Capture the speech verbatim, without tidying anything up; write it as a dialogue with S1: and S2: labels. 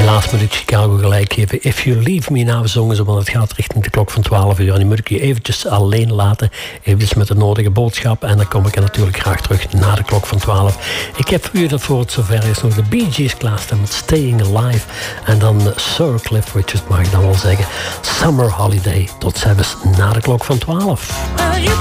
S1: Helaas moet ik Chicago gelijk geven. If You Leave Me Now zongen ze, want het gaat richting de klok van twaalf uur. En die moet ik je eventjes alleen laten. Eventjes met de nodige boodschap. En dan kom ik er natuurlijk graag terug na de klok van twaalf. Ik heb voor u dat voor het zover is nog de Bee Gees klaarstaan met Staying Alive. En dan Sir Cliff Richard, mag ik dan wel zeggen. Summer Holiday. Tot zelfs na de klok van twaalf.